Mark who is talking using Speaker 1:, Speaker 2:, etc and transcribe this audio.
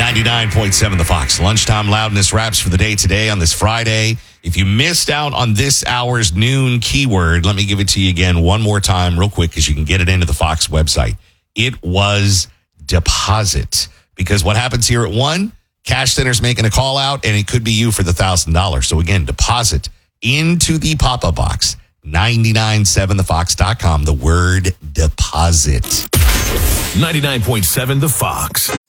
Speaker 1: 99.7 The Fox. Lunchtime loudness wraps for the day today on this Friday. If you missed out on this hour's noon keyword, let me give it to you again one more time real quick because you can get it into the Fox website. It was deposit. Because what happens here at 1, Cash Center's making a call out, and it could be you for the $1,000. So again, deposit into the pop-up box. 997thefox.com. The word deposit.
Speaker 2: 99.7 The Fox.